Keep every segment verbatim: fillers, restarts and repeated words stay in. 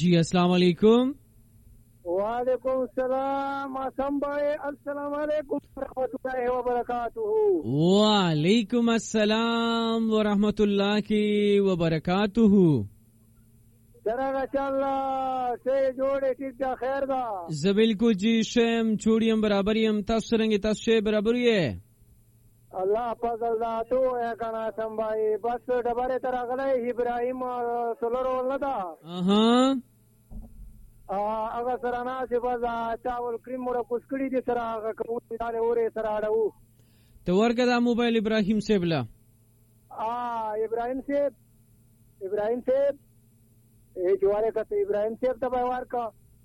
जी अस्सलाम वालेकुम। वालेकुम सलाम आसम भाई, अस्सलाम वालेकुम रहमतुल्लाहि व बरकातुहू। वालेकुम अस्सलाम व रहमतुल्लाहि व बरकातुहू। जरा चल्ला से जोड़े ठीक दा खैर दा बिल्कुल जी शेम छोड़ियम बराबरियम तासु रंगे तासु बराबरी है अल्लाह फजल दा तो है काना आसम भाई। बस डबरे तरह गले इब्राहिम सोलरो लदा हां अगर सराना से बस चावल क्रीम मोड़ा कुस्कड़ी दे सरा कबूतर डाले ओरे सरा डाऊ तो वर्गदा मोबाइल इब्राहिम सेबला आ इब्राहिम से इब्राहिम से ए जुवारे का तो इब्राहिम से तब वार का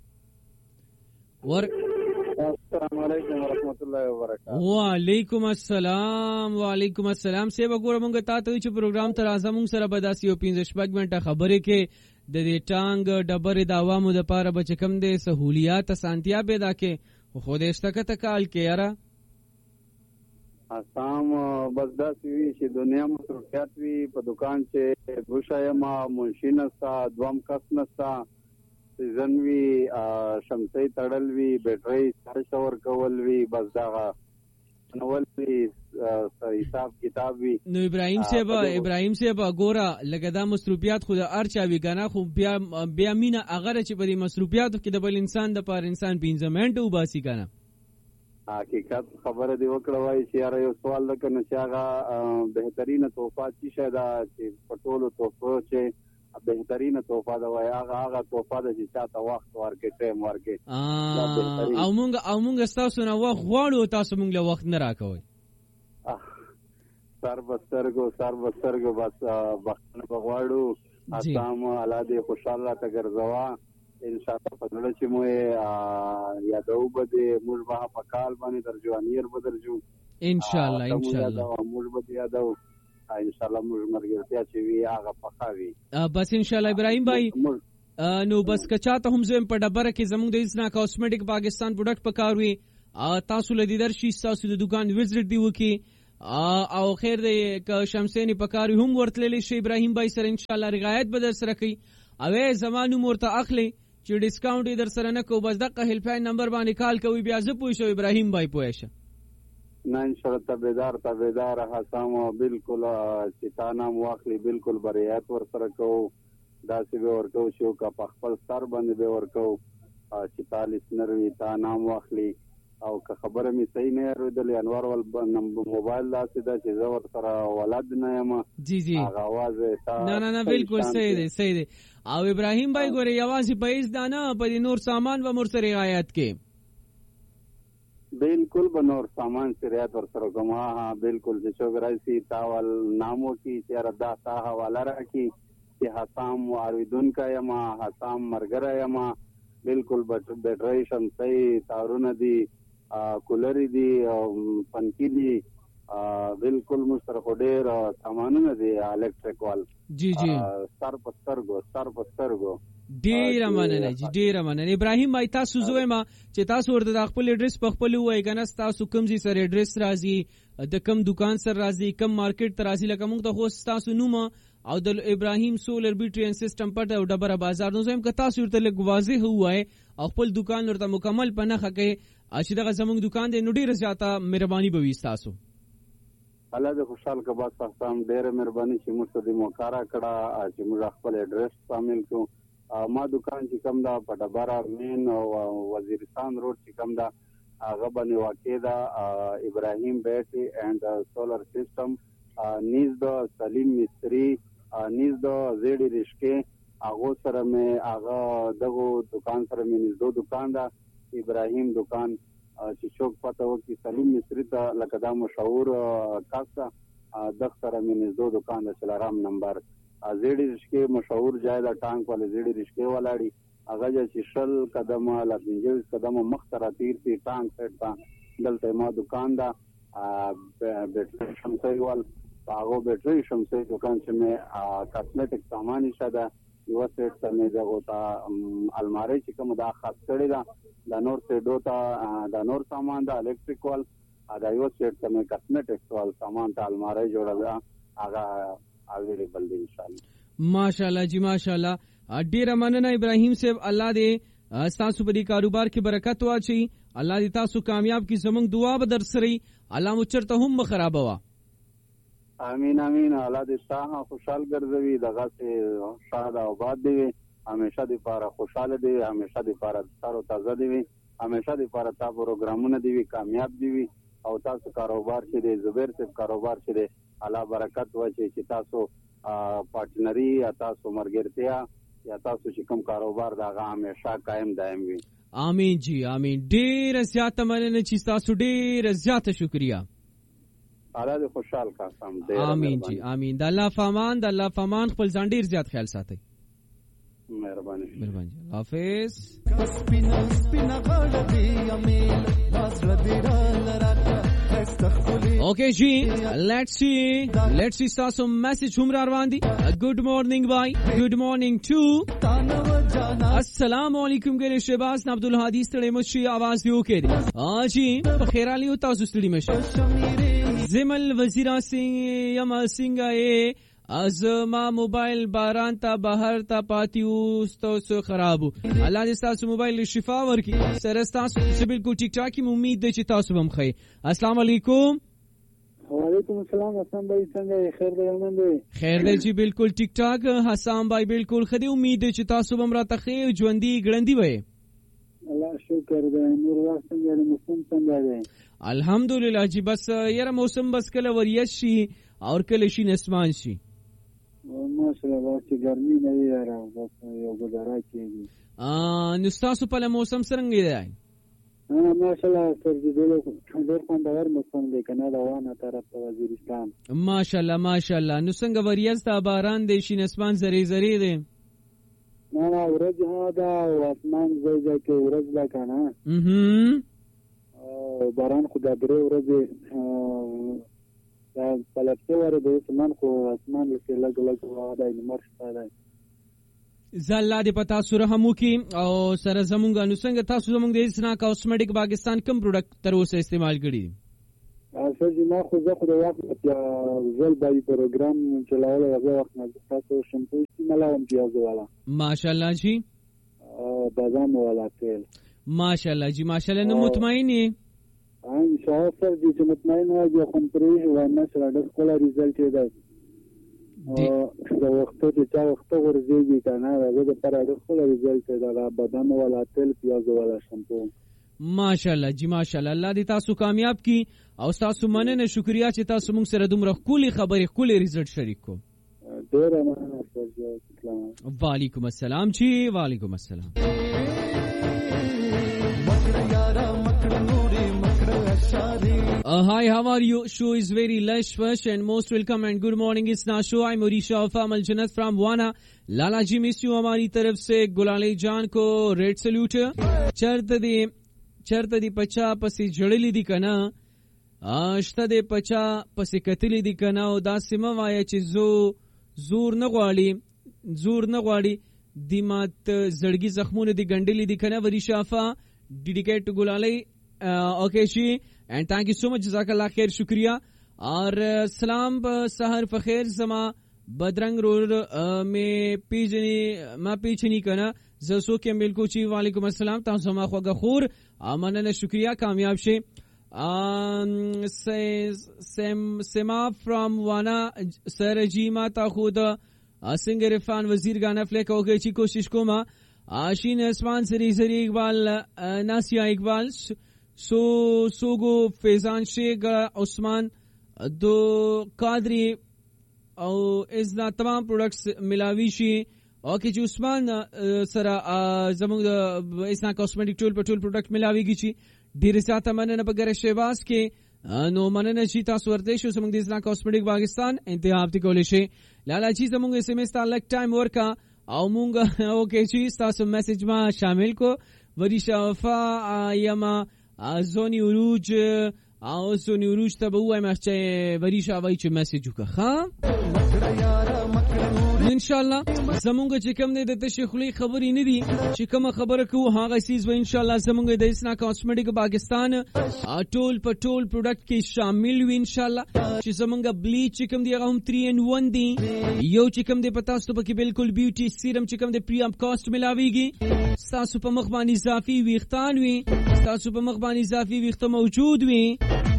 वर अस्सलाम वालेकुम व रहमतुल्लाहि व बरकातुहू। वालेकुम अस्सलाम वालेकुम अस्सलाम से बगोर मंग ता तो च प्रोग्राम तर आजम सर बदासी ओ पिंज शपक घंटा खबरे के د دې ټانګ ډبرې د عوامو د پاره به چې کم دی سهولیات اسانتیا پیدا کې خو دې شتکته کال کې یاره اسام بس داسې وي چې دنیا مصروفیات وي په دکان چې ګوشه یم منشي نسته دوم کس نسته سیزن وي شمسۍ تړل وي بیټرۍ چارج ورکول وي بس دغه نول وي حساب کتاب وی. نو ابراهیم صاحب ابراهیم صاحب ګوره لکه دا مصروفیات خو د ارچا وی کنه خو بیا بیا مینه اگر چې په دې مصروفیاتو کې د بل انسان د پاره انسان پینځمنټ وباسي کنه حقیقت خبره دی وکړه وای چې یاره یو سوال لکنه چې هغه بهترینه تحفه چې شاده چې پټولو تحفه چې بهترینه تحفه ده وای هغه هغه تحفه ده چې چاته وخت ورکې ټایم ورکې او مونږ او مونږ تاسو نه وخت غواړو تاسو مونږ له وخت نه راکوي سر بسترګو سر بسترګو بس بختنه بغواړو اسلام الله دې خوشاله تا ګرځوا ان شاء الله په دغه چې مو یادو بده موږ به په کال باندې درجوانیر بدرجو ان شاء الله ان شاء الله موږ به یادو ان شاء الله موږ مرګرتیا چې وی هغه پخاوي بس ان شاء الله ابراهیم بھائی نو بس کچاته هم زم په ډبره کې زموږ د اسنا کاسمیټک پاکستان پروډکټ پکاروي تاسو لدیدر شي تاسو د دکان وزټ دی وکي او خیر دې ک شمسین پکاروي هم ورتللی شي ابراهیم بھائی سره ان شاء الله رعایت به در سره کوي او زمانو مرته اخلي چې ډیسکاونټ در سره نه کو بس دغه هیلپلاین نمبر باندې کال کوي بیا زه پوه شو ابراهیم بھائی پوه شه نه ان شاء الله تابعدار تابعدار حسام بالکل چې تا نام واخلي بالکل بریات ور سره کو داسې به ورکو شو کا په خپل سر باندې به ورکو چې تالیس نروي تا نام واخلي او که خبره می صحیح نه ورېدلې انوار ول موبایل داسې دا چې زه ور سره ولد نه یم جی جی هغه आवाज نه نه نه بالکل صحیح دی صحیح دی او ابراهیم بھائی ګوره یوازې پیسې دانه په نور سامان و مر سره رعایت کې بالکل بنور سامان سے رعایت ور سره کوم ها بالکل چې شوګرایسي تاول نامو کی چې ردا تا حواله راکی چې حسام واردون کا یما حسام مرګره یما بالکل بیټری شمسۍ تارونه دي کولر دي پنکی دي بالکل مستر ډېر سامانونه دي الکتریک وال جی جی سر پسترګو سر پسترګو ډیر مننه جی ډیر مننه ابراهیم بھائی تاسو زوی ما چې تاسو ورته د خپل ایډریس په خپل وای کنه تاسو کوم ځای سره ایډریس راځي د کوم دکان سره راځي کوم مارکیټ ته راځي لکه موږ ته خو تاسو نوم او د ابراهیم سولر بیټری ان سیستم پټ او ډبره بازار نو زم که تاسو ورته لګ واضح وای او خپل دکان ورته مکمل پنهخه کې چې دغه زموږ دکان دی نو ډیر زیاته مهرباني به وي تاسو الله دې خوشحال کبا تاسو ډیر مهرباني چې موږ ته موکارا کړه چې موږ خپل ایډریس شامل کړو ما دکان چې کوم دا په ډبره مین وزیرستان روډ چې کوم دا هغه باندې واقع ده ابراهیم بیټری اینڈ سولر سیستم نیز د سلیم مستری نیز د زیډی رشکه هغه سره مې هغه دغه دکان سره مې نږدې دکان دا ابراهیم دکان چې چوک پته وکي سلیم مستری ته لکه دا مشهور کاسا د سره مې نږدې دکان د چلارام نمبر زیډی رشکه مشهور جای دا ټانک والے زیډی رشکه ولاړی هغه چې شل قدمه لا پنځه قدمه مختراتیر تی ټانک سیټ تا دلته ما دکان دا بیټری شمسۍ وال هغه بیټری شمسۍ دکان چې مې کاسمیټک سامان شاده یو سیټ سمې دغه تا الماری چې کوم دا خاص کړی دا د نور سیټ تا د نور سامان دا الکتریک وال دا یو سیټ سمې کاسمیټک وال سامان ته الماری جوړل هغه اویلیبل دی ان شاء الله ماشاءالله جی ماشاءالله ډیره مننه ابراهیم صاحب، الله دې تاسو په دې کاروبار کې برکت واچي، الله دې تاسو کامیاب کی، زمونږ دعا به در سره الله مو چرته هم خرابوا. امین امین. الله دې تاسو خوشحال ګرځوي، دغه سه شاد او آباد دی، همیشه دې پاره خوشاله دی، همیشه دې پاره تر تازه دی، همیشه دې پاره تاسو پروګرامونه دی کامیاب دی، او تاسو کاروبار چې دی زبیر صاحب کاروبار چې دی الله برکت واچي، چې تاسو پارټنری یا تاسو مرګرتیا یا تاسو چې کوم کاروبار دا همیشه قائم دائم وي. آمین جی آمین. ډیر زیاته مننه چې تاسو ډیر زیاته شکریا. الله دې خوشحال کاسم. آمین جی آمین. د الله فامان، د الله فامان، خپل ځان ډیر زیات خیال ساتئ. مهرباني مهرباني. حافظ. Okay ji, let's see let's see some message humra rawandi. Good morning bhai, good morning to assalamu alaikum gele shehbaz abdul hadi stade mushi आवाज दियो के हां जी बखैर ali हो तासु stade mushi zimal wazira singh yama singa e از ما موبایل باران تا بهر تا پاتیو ستاسو خرابو. الله دې تاسو موبایل شفا ورکي. سره تاسو چې بالکل ټیک ټاک کی امید ده چې تاسو هم خیر. السلام علیکم. وعلیکم السلام. حسن بھائی څنګه خیر دی؟ من دی خیر دی جی بالکل ټیک ټاک. حسن بھائی بالکل خدي امید ده چې تاسو هم راته خیر ژوندۍ ګړندۍ وي. الله شکر دی. نور وخت څنګه موسم څنګه دی؟ الحمدلله جی بس یاره موسم بس کله وریځ شي او کله شي نسمان شي. ماشاءالله چې ګرمي نه وي یاره، بس یو گزاره کېږي. نو ستاسو په موسم څرنګه دی؟ ماشاءالله سر دې ډېر خوندور موسم دی کنه، د وانه طرف ته وزیرستان. ماشاءالله ماشاءالله. نو څنګه وریځ ته باران دی، شین اسمان زری زری دی؟ نه نه ورځ ها دا او اسمان ځای ځای کې ورځ ده کنه. اها باران خو د درې ورځې دا پلټه وره د اسمان خو اسمان لکه لګ لګ وادای نمر شته. زلا دې پتا سره همو کې او سره زمونږ نو څنګه تاسو زمونږ د اسنا کاسمیټک پاکستان کوم پروډکټ تر اوسه استعمال کړی؟ اصل چې ما خو زه خو د وخت ځل بای پروګرام چلاول هغه وخت نه تاسو شمپو استعمالوم پیاز والا. ماشاءالله جی. بادام والا تیل. ماشاءالله جی ماشاءالله. نو مطمئن یې؟ ان شاء الله سر دې چې مطمئن واجه خو پرې و نه سره د خپل ریزلټ دی. او دا وخت چې چا وخت ورځي کنه هغه د پر د خپل ریزلټ دی. دا بادام والا تیل پیاز والا شمپو. ماشاءالله جی ماشاءالله. الله دې تاسو کامیاب کی او تاسو مننه شکریا چې تاسو موږ سره دومره خولي خبرې خولي ریزلټ شریک کو. ډیر مننه سر. وعلیکم السلام جی. وعلیکم السلام. Uh, hi, how are you? Show is very lush, fresh and most welcome and good morning. It's now show. I'm Orisha of Amal Jannat from Wana. Lala ji miss you हमारी तरफ से गुलाले जान को red salute. चरत दे चरत दे पचा पसी जड़ली दी कना. आश्ता दे पचा पसी कतली दी कना. ओ दा सिमा वाया चिज़ो जोर न गवाली जोर न गवाली दिमात जड़गी जख्मों ने दी गंडली दी कना. वरीशा फा dedicate to गुलाले. ओके जी and thank you so much. जज़ाकल्लाह खैर शुक्रिया. और सलाम सहर फखैर जमा बदरंग रोड में पीजनी मा पीछनी कना जसो के मिलको ची. वालेकुम अस्सलाम. ता जमा खो गखूर मनन शुक्रिया कामयाब शे. सेम सेमा फ्रॉम वाना सर जी मा ता खुद सिंगर इरफान वजीर गाना फ्लेक हो गई ची कोशिश को मा आशीन आसमान सरी सरी इकबाल नासिया इकबाल सो सोगो फैजान शेख उस्मान दो कादरी और इजना तमाम प्रोडक्ट्स मिलावी शी और कि उस्मान सरा जमुंग इतना कॉस्मेटिक टूल पेट्रोल प्रोडक्ट मिलावी की ची ढेर साथ मनन बगैर शहबाज के नो मनन ची तासु वर्देश जमुंग इतना कॉस्मेटिक पाकिस्तान इंतहा आपती कोलिशे लाला जी जमुंग एसएमएस तालक टाइम वर्का او مونږ اوکې چې تاسو میسج ما شامل کو. وریشا وفا یما زونی وروج او زونی وروج ته به وایم چې وریشا وای چې میسج وکړه. ها ان شاء الله زمونږ چې کوم دی د تشخلي خبرې نه دي چې کوم خبره کوو هغه سیز و ان شاء الله زمونږ د اسنا کاسمیټک پاکستان ټول په ټول پروډکټ کې شامل وي ان شاء الله چې زمونږ بلیچ چې کوم دی هغه هم تھری ان ون دی یو چې کوم دی پتا ستو پکې بالکل بیوټي سیرم چې کوم دی پری اپ کاست ملاويږي تاسو په مخ باندې اضافي ویختان وي تاسو په مخ باندې اضافي ویخت موجود وي